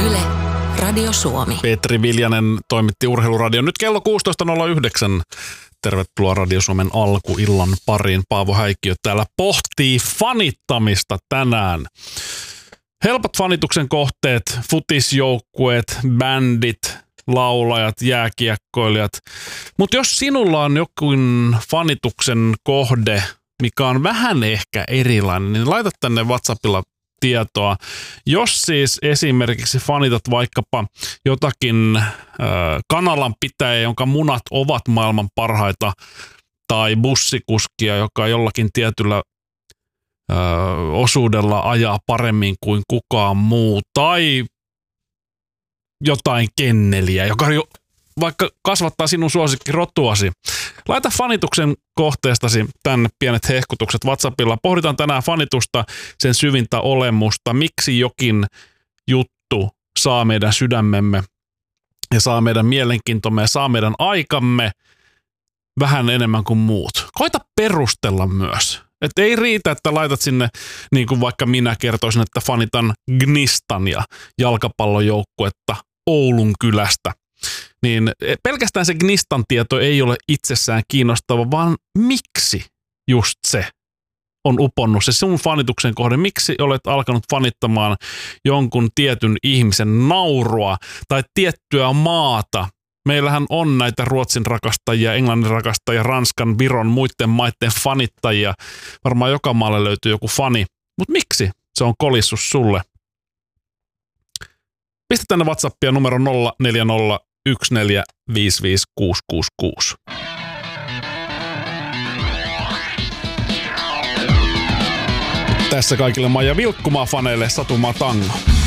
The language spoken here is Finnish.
Yle, Radio Suomi. Petri Viljanen toimitti Urheiluradio. Nyt kello 16.09. Tervetuloa Radio Suomen alkuillan pariin. Paavo Häikkiö täällä pohtii fanittamista tänään. Helpot fanituksen kohteet, futisjoukkueet, bändit, laulajat, jääkiekkoilijat. Mutta jos sinulla on jokin fanituksen kohde, mikä on vähän ehkä erilainen, niin laita tänne WhatsAppilla tietoa. Jos siis esimerkiksi fanitat vaikkapa jotakin kanalan pitäjä, jonka munat ovat maailman parhaita, tai bussikuskia, joka jollakin tietyllä osuudella ajaa paremmin kuin kukaan muu, tai jotain kenneliä, joka vaikka kasvattaa sinun suosikkirotuasi. Laita fanituksen kohteestasi tänne pienet hehkutukset WhatsAppilla. Pohditaan tänään fanitusta, sen syvintä olemusta, miksi jokin juttu saa meidän sydämemme ja saa meidän mielenkiintomme ja saa meidän aikamme vähän enemmän kuin muut. Koita perustella myös. Että ei riitä, että laitat sinne, niin kuin vaikka minä kertoisin, että fanitan Gnistania jalkapallojoukkuetta Oulun kylästä. Niin pelkästään se Gnistan tieto ei ole itsessään kiinnostava, vaan miksi just se on uponnut, se sun fanituksen kohde. Miksi olet alkanut fanittamaan jonkun tietyn ihmisen naurua tai tiettyä maata? Meillähän on näitä Ruotsin rakastajia, Englannin rakastajia, Ranskan, Viron, muiden maiden fanittajia. Varmaan joka maalle löytyy joku fani. Mutta miksi se on kolissus sulle? Pistä tänne WhatsAppia numero 0401455666. Tässä kaikille Maija Vilkkumaa faneille Satumaa Tango.